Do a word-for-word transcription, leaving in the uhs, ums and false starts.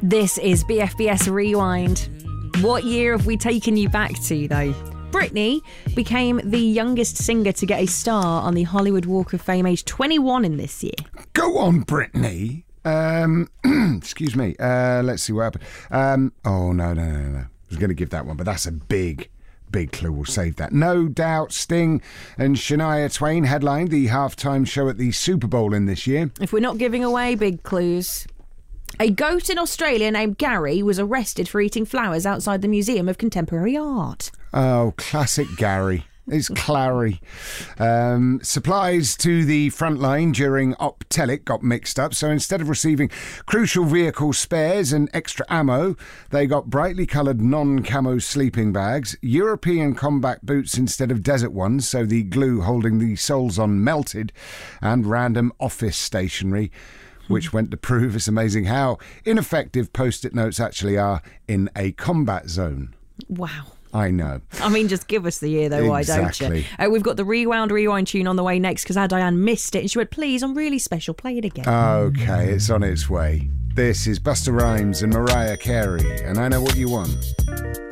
This is B F B S Rewind. What year have we taken you back to, though? Britney became the youngest singer to get a star on the Hollywood Walk of Fame, aged twenty-one in this year. Go on, Britney. Um, excuse me. Uh, let's see what happened. Um, oh, no, no, no, no. I was going to give that one, but that's a big... Big clue, we'll save that. No doubt Sting and Shania Twain headlined the halftime show at the Super Bowl in this year. If we're not giving away big clues. A goat in Australia named Gary was arrested for eating flowers outside the Museum of Contemporary Art. Oh, classic Gary. It's Clary. Um, supplies to the front line during Op Telic got mixed up, so instead of receiving crucial vehicle spares and extra ammo, they got brightly coloured non-camo sleeping bags, European combat boots instead of desert ones, so the glue holding the soles on melted, and random office stationery, which went to prove it's amazing how ineffective post-it notes actually are in a combat zone. Wow. I know. I mean, just give us the year, though, exactly. why don't you? Uh, we've got the Rewound Rewind tune on the way next because our Diane missed it and she went, please, I'm really special, play it again. Okay, it's on its way. This is Busta Rhymes and Mariah Carey, and I Know What You Want.